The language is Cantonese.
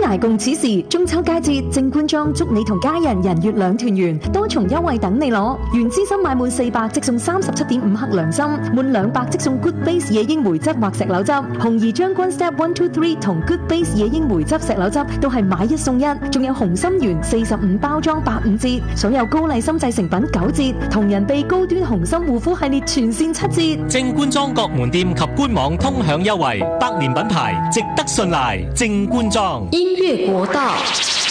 大共此時，中秋佳節，正官莊祝你同家人人月兩團圓，多重優惠等你攞。原資深買滿400即送37.5克良心，滿200即送 Good Base 野櫻梅汁或石榴汁。紅兒將軍 Step 1、2、3同 Good Base 野櫻梅汁石榴汁都係買一送一，仲有紅心圓45包裝85折，所有高麗參製成品9折，同人哋高端紅心護膚系列全線7折。 正官莊各門店及官網通享優惠，百年品牌值得信賴。正官莊音樂國道。